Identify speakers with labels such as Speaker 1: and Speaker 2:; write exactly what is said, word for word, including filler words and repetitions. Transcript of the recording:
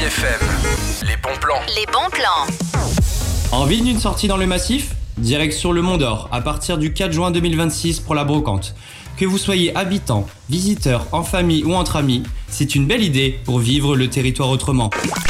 Speaker 1: F M. Les bons plans.
Speaker 2: Les bons plans.
Speaker 3: Envie d'une sortie dans le massif ? Direction le Mont d'Or, à partir du quatre juin deux mille vingt-six pour la brocante. Que vous soyez habitant, visiteur, en famille ou entre amis, c'est une belle idée pour vivre le territoire autrement.